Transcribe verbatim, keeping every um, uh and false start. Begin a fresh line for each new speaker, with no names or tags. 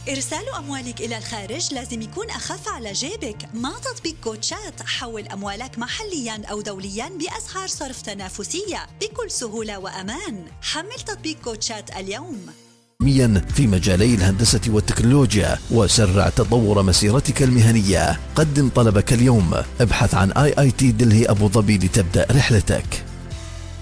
إرسال أموالك إلى الخارج لازم يكون أخف على جيبك. مع تطبيق كوتشات حول أموالك محلياً أو دولياً بأسعار صرف تنافسية بكل سهولة وأمان. حمل تطبيق كوتشات اليوم.
في مجالي الهندسة والتكنولوجيا، وسرع تطور مسيرتك المهنية. قدم طلبك اليوم. ابحث عن آي آي تي دلهي أبو ظبي لتبدأ رحلتك.